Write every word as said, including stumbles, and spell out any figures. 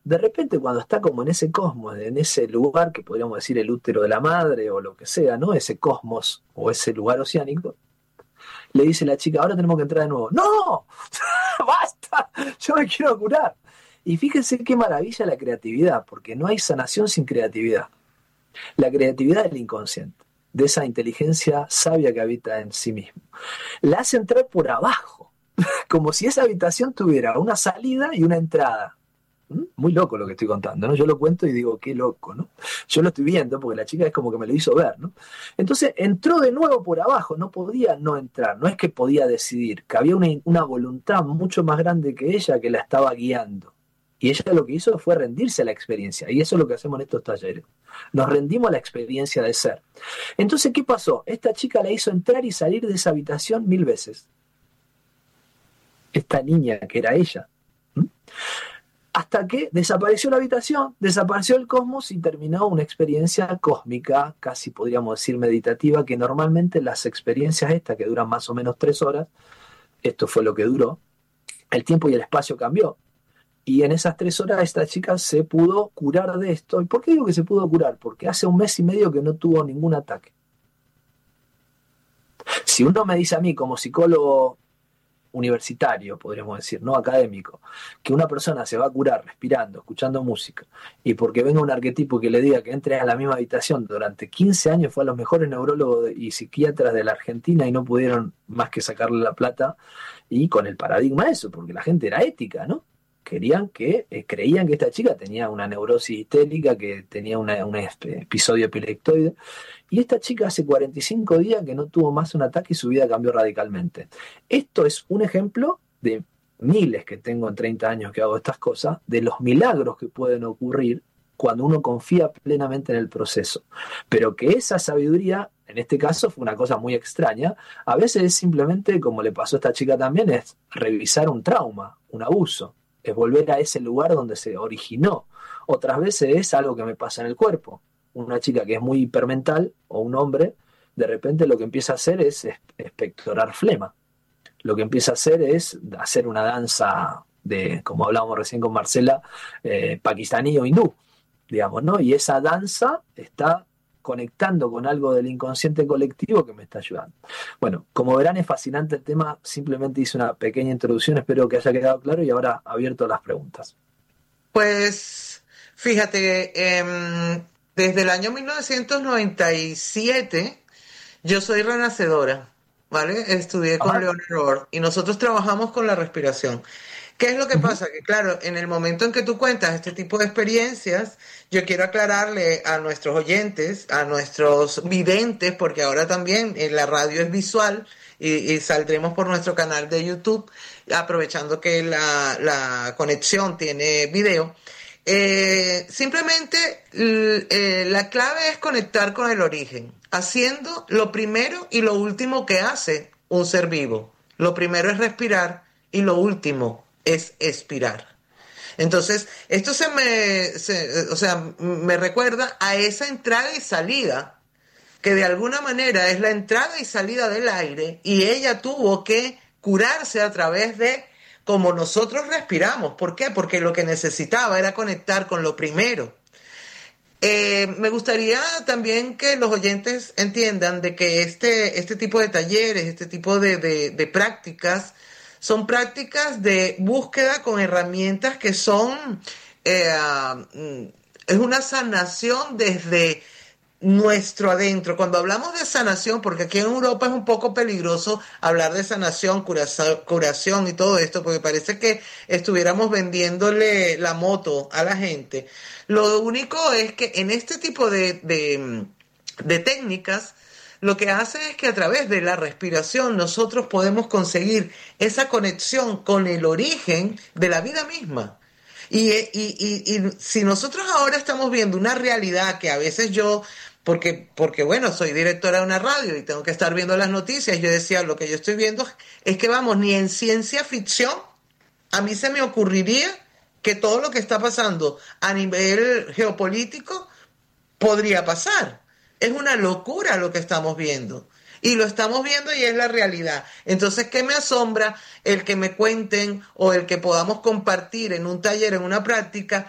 de repente cuando está como en ese cosmos, en ese lugar que podríamos decir el útero de la madre o lo que sea, ¿no? Ese cosmos o ese lugar oceánico, le dice la chica, ahora tenemos que entrar de nuevo. ¡No! ¡Basta! Yo me quiero curar. Y fíjense qué maravilla la creatividad, porque no hay sanación sin creatividad. La creatividad del inconsciente, de esa inteligencia sabia que habita en sí mismo. La hace entrar por abajo, como si esa habitación tuviera una salida y una entrada. ¿Mm? Muy loco lo que estoy contando, ¿no? Yo lo cuento y digo, qué loco, ¿no? Yo lo estoy viendo porque la chica es como que me lo hizo ver, ¿no? Entonces entró de nuevo por abajo, no podía no entrar, no es que podía decidir, que había una, una voluntad mucho más grande que ella que la estaba guiando. Y ella lo que hizo fue rendirse a la experiencia, y eso es lo que hacemos en estos talleres. Nos rendimos a la experiencia de ser. Entonces, ¿qué pasó? Esta chica la hizo entrar y salir de esa habitación mil veces. Esta niña que era ella. ¿Mm? Hasta que desapareció la habitación, desapareció el cosmos y terminó una experiencia cósmica, casi podríamos decir meditativa, que normalmente las experiencias estas, que duran más o menos tres horas, esto fue lo que duró, el tiempo y el espacio cambió. Y en esas tres horas esta chica se pudo curar de esto. ¿Y por qué digo que se pudo curar? Porque hace un mes y medio que no tuvo ningún ataque. Si uno me dice a mí como psicólogo universitario, podríamos decir, no académico, que una persona se va a curar respirando, escuchando música, y porque venga un arquetipo que le diga que entre a la misma habitación durante quince años, fue a los mejores neurólogos y psiquiatras de la Argentina y no pudieron más que sacarle la plata, y con el paradigma de eso, porque la gente era ética, ¿no? Querían que, eh, creían que esta chica tenía una neurosis histérica, que tenía una, un episodio epileptoide, y esta chica hace cuarenta y cinco días que no tuvo más un ataque y su vida cambió radicalmente. Esto es un ejemplo de miles que tengo en treinta años que hago estas cosas, de los milagros que pueden ocurrir cuando uno confía plenamente en el proceso. Pero que esa sabiduría, en este caso fue una cosa muy extraña, a veces es simplemente, como le pasó a esta chica también, es revisar un trauma, un abuso. Es volver a ese lugar donde se originó. Otras veces es algo que me pasa en el cuerpo. Una chica que es muy hipermental o un hombre, de repente lo que empieza a hacer es expectorar flema. Lo que empieza a hacer es hacer una danza de, como hablábamos recién con Marcela, eh, pakistaní o hindú, digamos, ¿no? Y esa danza está conectando con algo del inconsciente colectivo que me está ayudando. Bueno, como verán es fascinante el tema, simplemente hice una pequeña introducción, espero que haya quedado claro y ahora abierto a las preguntas. Pues fíjate, eh, desde el año mil novecientos noventa y siete yo soy renacedora, ¿vale? Estudié con Leonard Rohr y nosotros trabajamos con la respiración. ¿Qué es lo que uh-huh. pasa? Que claro, en el momento en que tú cuentas este tipo de experiencias, yo quiero aclararle a nuestros oyentes, a nuestros videntes, porque ahora también en la radio es visual y, y saldremos por nuestro canal de YouTube, aprovechando que la, la conexión tiene video. Eh, simplemente eh, la clave es conectar con el origen, haciendo lo primero y lo último que hace un ser vivo. Lo primero es respirar y lo último es expirar. Entonces, esto se me, se, o sea, me recuerda a esa entrada y salida, que de alguna manera es la entrada y salida del aire, y ella tuvo que curarse a través de como nosotros respiramos. ¿Por qué? Porque lo que necesitaba era conectar con lo primero. Eh, me gustaría también que los oyentes entiendan de que este, este tipo de talleres, este tipo de, de, de prácticas, son prácticas de búsqueda con herramientas que son, eh, es una sanación desde nuestro adentro. Cuando hablamos de sanación, porque aquí en Europa es un poco peligroso hablar de sanación, curación, curación y todo esto, porque parece que estuviéramos vendiéndole la moto a la gente. Lo único es que en este tipo de, de, de técnicas, lo que hace es que a través de la respiración nosotros podemos conseguir esa conexión con el origen de la vida misma. Y, y, y, y si nosotros ahora estamos viendo una realidad que a veces yo, porque, porque bueno, soy directora de una radio y tengo que estar viendo las noticias, yo decía, lo que yo estoy viendo es que vamos, ni en ciencia ficción a mí se me ocurriría que todo lo que está pasando a nivel geopolítico podría pasar. Es una locura lo que estamos viendo. Y lo estamos viendo y es la realidad. Entonces, ¿qué me asombra? El que me cuenten o el que podamos compartir en un taller, en una práctica,